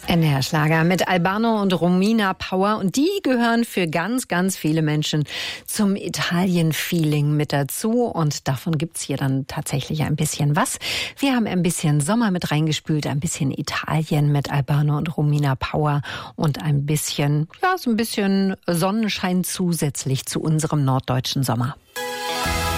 NDR Schlager mit Albano und Romina Power. Und die gehören für ganz, ganz viele Menschen zum Italien-Feeling mit dazu. Und davon gibt's hier dann tatsächlich ein bisschen was. Wir haben ein bisschen Sommer mit reingespült, ein bisschen Italien mit Albano und Romina Power und ein bisschen, so ein bisschen Sonnenschein zusätzlich zu unserem norddeutschen Sommer.